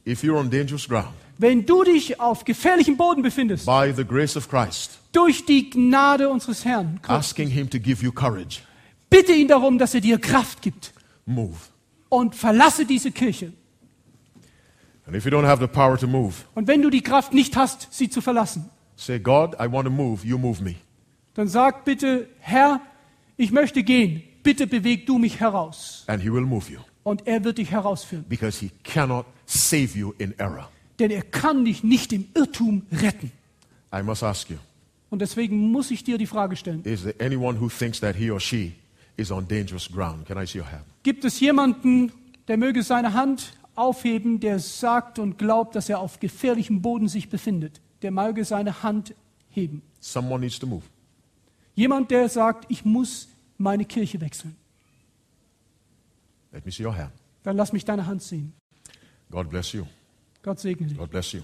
if you're on dangerous ground, wenn du dich auf gefährlichem Boden befindest, by the grace of Christ, durch die Gnade unseres Herrn, asking Him to give you courage, bitte ihn darum, dass er dir Kraft gibt move. und verlasse diese Kirche. And if you don't have the power to move, Und wenn du die Kraft nicht hast, sie zu verlassen, say, God, I want to move, you move me. dann sag bitte, Herr, ich möchte gehen, bitte beweg du mich heraus. And He will move you, Und er wird dich herausführen. because He cannot save you in error. Denn er kann dich nicht im Irrtum retten. I must ask you, Und deswegen muss ich dir die Frage stellen. is there anyone who thinks that he or she is on dangerous ground? Can I see your hand? Gibt es jemanden, der möge seine Hand aufheben, der sagt und glaubt, dass er auf gefährlichem Boden sich befindet? Der möge seine Hand heben. Someone needs to move. Jemand, der sagt, ich muss meine Kirche wechseln. Let me see your hand. Dann lass mich deine Hand sehen. God bless you. Gott segne dich. God bless you.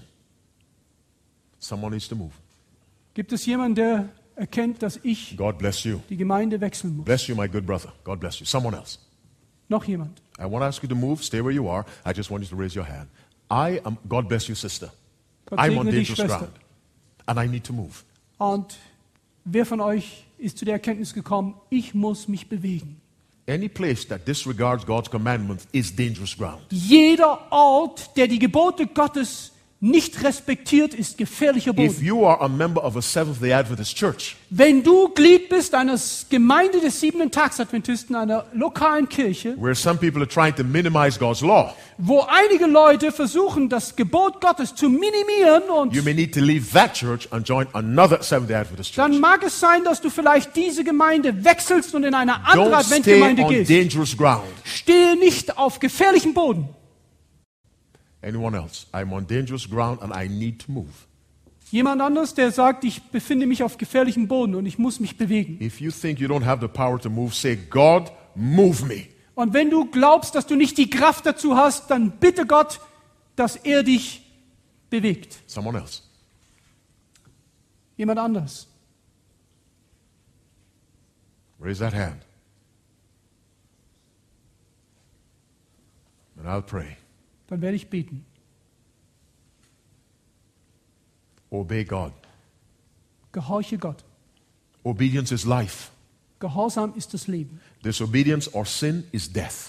Someone needs to move. Gibt es jemanden, der erkennt, dass ich God bless you. die Gemeinde wechseln muss? Bless you, my good brother. God bless you. Someone else. Noch jemand? I want to ask you to move. Stay where you are. I just want you to raise your hand. God bless you, sister. Gott I'm on segne dich, dangerous Schwester. ground. And I need to move. Und wer von euch ist zu der Erkenntnis gekommen, ich muss mich bewegen? Any place that disregards God's commandments is dangerous ground. Jeder Ort, der die Gebote Gottes nicht respektiert, ist gefährlicher If Boden. you are a member of a Seventh-day Adventist church, Wenn du Glied bist einer Gemeinde des 7-Tags-Adventisten, einer lokalen Kirche, where some people are trying to minimize God's law, wo einige Leute versuchen, das Gebot Gottes zu minimieren, und you may need to leave that church and join another Seventh-day Adventist church. dann mag es sein, dass du vielleicht diese Gemeinde wechselst und in eine andere Don't stay Adventgemeinde on gehst. dangerous ground. Stehe nicht auf gefährlichem Boden. Anyone else? I'm on dangerous ground and I need to move. Jemand anderes, der sagt, ich befinde mich auf gefährlichem Boden und ich muss mich bewegen. If you think you don't have the power to move, say, God, move me. Und wenn du glaubst, dass du nicht die Kraft dazu hast, dann bitte Gott, dass er dich bewegt. Someone else. Jemand anderes. Raise that hand. And I'll pray. Dann werde ich beten. Obey God. Gehorche Gott. Obedience is life. Gehorsam ist das Leben. Disobedience or sin is death.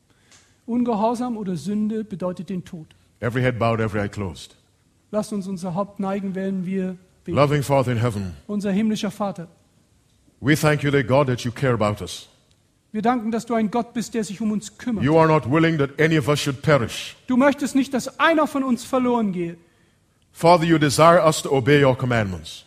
Ungehorsam oder Sünde bedeutet den Tod. Every head bowed, every eye closed. Lasst uns unser Haupt neigen, während wir beten. Loving Father in heaven, Unser himmlischer Vater, we thank you, that God, that you care about us. wir danken, dass du ein Gott bist, der sich um uns kümmert. You are not willing that any of us should perish. Du möchtest nicht, dass einer von uns verloren gehe. Father, you desire us to obey your commandments,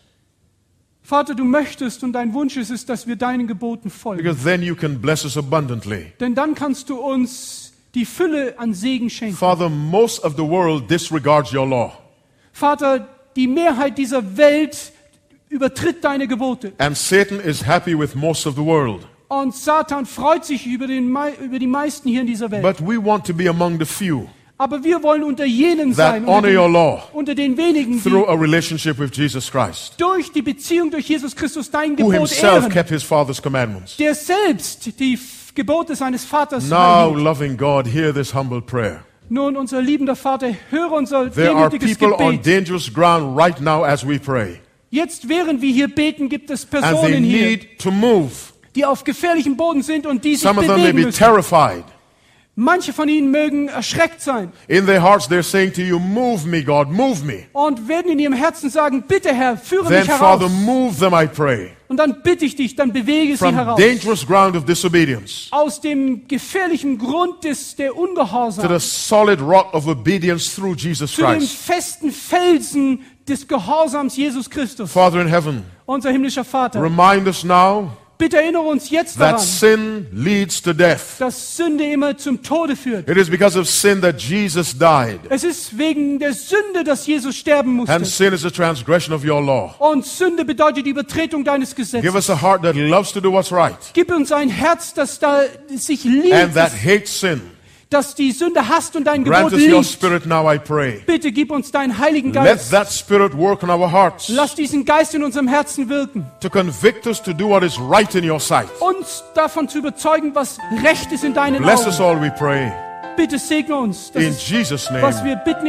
Vater, du möchtest und dein Wunsch ist es, dass wir deinen Geboten folgen. because then you can bless us abundantly. Denn dann kannst du uns die Fülle an Segen schenken. Father, most of the world disregards your law, Vater, die Mehrheit dieser Welt übertritt deine Gebote. and Satan is happy with most of the world. Und Satan freut sich über die meisten hier in dieser Welt. But we want to be among the few Aber wir wollen unter jenen that sein, honor your law unter den wenigen, through die a relationship with Jesus Christ, durch die Beziehung durch Jesus Christus dein who Gebot himself ehren, kept his Father's commandments. der selbst die Gebote seines Vaters Now, hält. loving God, hear this humble prayer. Nun, unser liebender Vater, höre unser There are demütiges people on Gebet. dangerous ground right now as we pray, Jetzt, während wir hier beten, gibt es and they Personen hier, need to move. die auf gefährlichem Boden sind und die sich Some of them may bewegen be müssen. terrified. Manche von ihnen mögen erschreckt sein In their hearts, they're saying to you, move me, God, move me. und werden in ihrem Herzen sagen, bitte Herr, führe Then, mich Father, heraus. move them, I pray, Und dann bitte ich dich, dann bewege sie from heraus. dangerous ground of disobedience Aus dem gefährlichen Grund der to Ungehorsam the solid rock of obedience through Jesus zu dem Christ. festen Felsen des Gehorsams Jesus Christus. Father in heaven, Unser himmlischer Vater, remind us now bitte erinnere uns jetzt that daran, sin leads to death. dass Sünde immer zum Tode führt. It is because of sin that Jesus died. Es ist wegen der Sünde, dass Jesus sterben And musste. sin is a transgression of your law. Und Sünde bedeutet die Übertretung deines Give Gesetzes. us a heart that loves to do what's right Gib uns ein Herz, das da sich and liebt, that hates sin. das die Sünde hasst und dein Grant Gebot us your liebt. spirit now, I pray. Bitte gib uns deinen Heiligen Let Geist. that spirit work in our hearts Lass diesen Geist in unserem Herzen wirken. to convict us to do what is right in your sight. Uns davon zu überzeugen, was recht ist in deinen Bless us Augen. all, we pray. Bitte segne uns. Das In ist, Jesus' was name. wir bitten